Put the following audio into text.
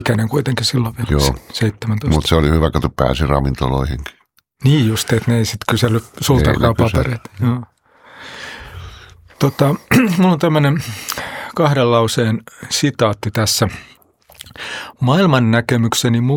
ikäinen kuitenkin silloin vielä. Joo. 17. Mutta se oli hyvä, kun pääsi ravintoloihinkin. Niin just, että ne ei sitten kysellyt sultakaan papereita. Joo. Mulla on tämmöinen 2 lauseen sitaatti tässä. Maailman näkemykseni mukaan